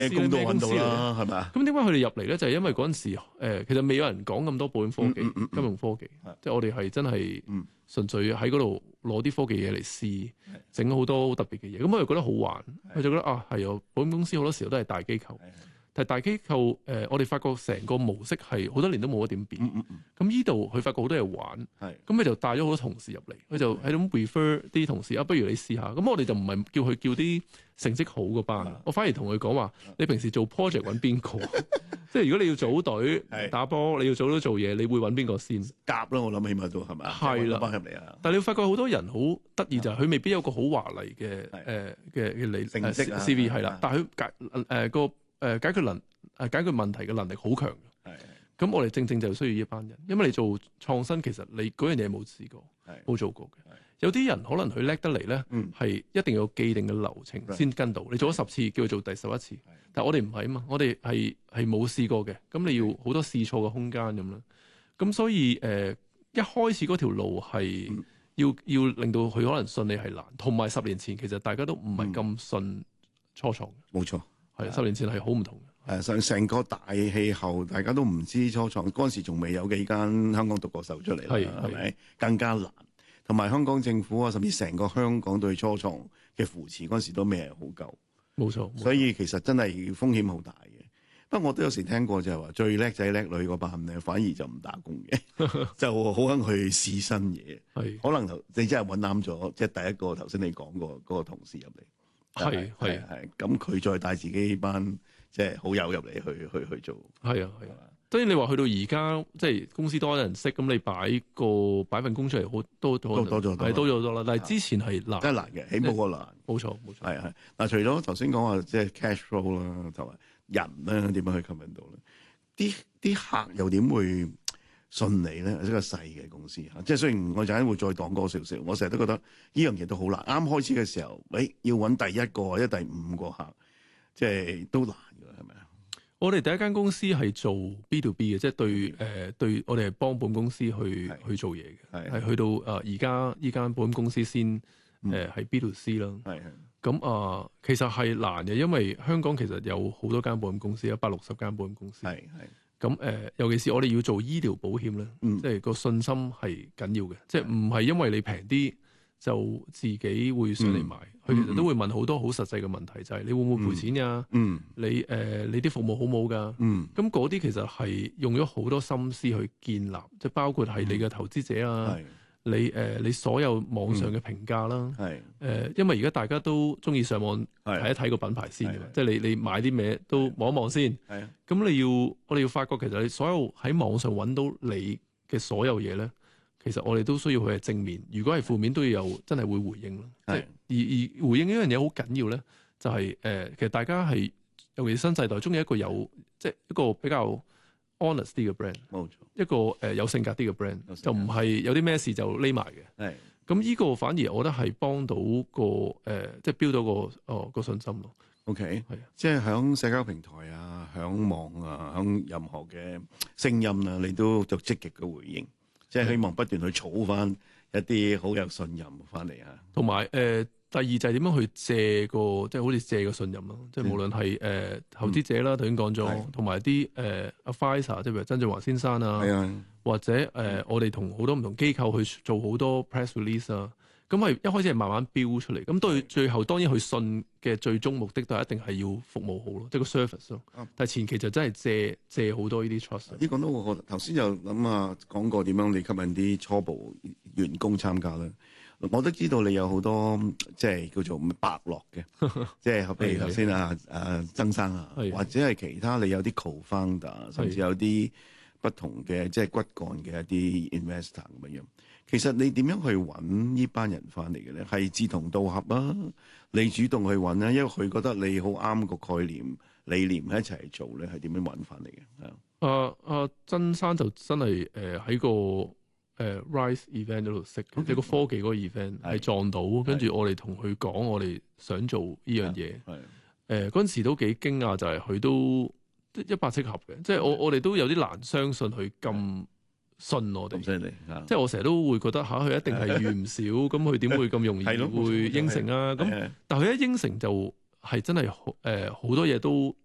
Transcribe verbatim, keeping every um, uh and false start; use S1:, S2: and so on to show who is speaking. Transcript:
S1: 誒工都揾到啦，係咪啊？
S2: 咁點解佢哋入嚟咧？就係、是、因為嗰陣時、呃、其實未有人講咁多保險科技、
S1: 嗯嗯嗯嗯、
S2: 金融科技，
S1: 嗯、
S2: 即係我哋係真係純粹喺嗰度攞啲科技嘢嚟試，整好多好特別嘅嘢。咁我哋覺得好玩，佢就覺得啊係啊，保險公司好多時候都係大機構。但係大機構誒、呃，我哋發覺成個模式係好多年都冇乜點變。咁呢度佢發覺好多嘢玩，咁佢就帶咗好多同事入嚟，佢就喺度 refer 啲同事啊，不如你試下。咁我哋就唔係叫佢叫啲成績好嘅班，我反而同佢講話：你平時做 project 揾邊個？即係如果你要組隊打波，你要組隊做嘢，你會揾邊個先？
S1: 夾啦，我諗起碼都係咪？
S2: 係啦，
S1: 入嚟啊！
S2: 但係你會發覺好多人好得意就係佢未必有個好華麗嘅誒嘅嘅理
S1: 成績
S2: C V 係啦，但係佢解誒個誒解決能誒解決問題嘅能力好強嘅。咁我哋正正就需要呢一班人，因為你做創新其實你嗰樣嘢冇試過，冇做過嘅。有啲人可能佢叻得嚟咧，係、嗯、一定要有既定嘅流程先跟到。你做咗十次，叫佢做第十一次。但係我哋唔係啊嘛，我哋係係冇試過嘅。咁你要好多試錯嘅空間咁啦。咁所以誒、呃，一開始嗰條路係要、嗯、要令到佢可能信你係難。同埋十年前其實大家都唔係咁信初創嘅。冇、嗯、錯，係十年前係好唔同嘅。
S1: 誒成成個大氣候，大家都唔知初創嗰陣時仲未有幾間香港獨角獸出嚟啦，係咪更加難？同埋香港政府啊，甚至成個香港對初創嘅扶持嗰陣時都未係好夠。冇錯，所以其實真係風險好大嘅。不過我都有時聽過就係話，最叻仔叻女嗰班咧，反而就唔打工嘅，就好肯去試新嘢。係可能你真係揾啱咗，即係第一個頭先你講過嗰個同事入嚟。係係係，咁佢再帶自己班即係好友入嚟去去去做。係啊係啊。當然你話去到而家，即係公司多人識，咁你擺個擺份工出嚟，好多多多咗，係多咗好多啦。但係之前係難，真係難嘅，起步個難。冇錯冇錯。係係。嗱，除咗頭先講話即係 cash flow 啦，同埋人咧點樣去吸引到咧？啲啲客又點會信你咧？一個細嘅公司嚇，即係雖然我陣間會再講多少少，我成日都覺得呢樣嘢都好難。啱開始嘅時候，誒要揾第一個或者第五個客，即係都難㗎，係咪啊？我哋第一間公司係做 B to B 嘅，即係對誒、呃、對我哋係幫保險公司去去做嘢嘅，係去到誒而家依間保險公司先誒係、呃、B to C 啦。係係咁啊，其實係難嘅，因為香港其實有好多間保險公司，一百六十間保險公司。係係咁誒，尤其是我哋要做醫療保險咧，即係個信心係緊要嘅，即係唔係因為你平啲就自己會上嚟買，佢、嗯、其實都會問好多好實際嘅問題，就係、是、你會唔會賠錢㗎？嗯，你誒、呃、你啲服務好冇㗎？嗯，咁嗰啲其實係用咗好多心思去建立，即係包括係你嘅投資者啊，嗯、你誒、呃、你所有網上嘅評價啦，係、嗯、誒、呃，因為而家大家都中意上網睇一睇個品牌先嘅，即係你你買啲咩都望一望先，係啊，咁你要我哋要發覺其實你所有喺網上揾到你嘅所有嘢咧。其實我哋都需要佢係正面，如果係負面都要有真係會回應咯。係而而回應呢樣嘢好緊要咧，就係、是、誒、呃，其實大家係尤其是新世代中意一個有即係一個比較 honest 啲嘅 brand，冇錯，一個誒、呃、有性格啲嘅 brand，就唔係有啲咩事就匿埋嘅。係咁呢個反而我覺得係幫到個誒、呃，即係 build 到個哦、呃、個信心咯。OK，係即係響社交平台啊，響網啊，響任何嘅聲音啊，你都就積極嘅回應。即係希望不斷去儲翻一啲好有信任翻嚟啊！同埋誒，第二就係點樣去借個，即係好似借個信任咯。即係無論係誒、呃、投資者啦，頭先講咗，同埋啲誒 advisor，即係譬如曾俊華先生啊，或者誒、呃、我哋同好多唔同機構去做好多 press release 啊。咁係一開始係慢慢標出嚟，咁對最後當然佢信嘅最終目的都係一定係要服務好咯，即係個 service 咯。但係前期就真係借借好多呢啲 trust。呢個都我頭先就諗啊，講過點樣你吸引啲初步員工參加啦。我都知道你有好多即係叫做伯樂嘅，即係譬如頭先啊啊曾生啊，或者係其他你有啲 co-founder，甚至有啲不同嘅即係骨幹嘅一啲 investor 咁樣。其實你點樣去揾呢班人翻嚟嘅咧？係志同道合啊，你主動去揾啊，因為佢覺得你好啱個概念理念一齊做咧，係點樣揾翻嚟嘅？啊啊、呃，曾生就真係誒喺個誒、呃、Rise event 嗰度識嘅，即係個科技嗰個 event 係撞到，跟住我哋同佢講，我哋想做呢樣嘢。係誒嗰陣時都幾驚訝，就係、是、佢都一拍即合嘅，即係我我哋都有啲難相信佢咁信我哋，即係我成日都會覺得吓佢、啊、一定係遇唔少，咁佢點會咁容易會應承啊？咁但係佢一應承就係真係誒好多嘢都